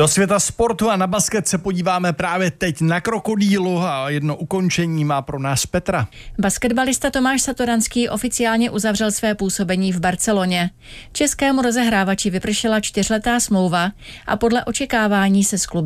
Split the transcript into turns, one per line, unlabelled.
Do světa sportu a na basket se podíváme právě teď na Krokodýlu a jedno ukončení má pro nás Petra.
Basketbalista Tomáš Satoranský oficiálně uzavřel své působení v Barceloně. Českému rozehrávači vypršela 4letá smlouva a podle očekávání se s klubem